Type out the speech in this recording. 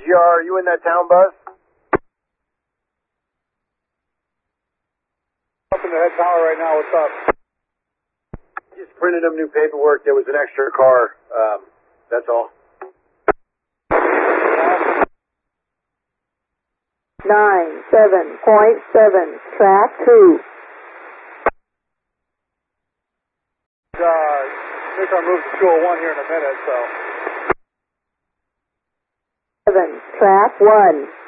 GR, are you in that town bus? Up in the head tower right now, what's up? Just printed them new paperwork. There was an extra car. That's all. 97.7, track 2. Nick, I'll move to 201 here in a minute, so. 7, track 1.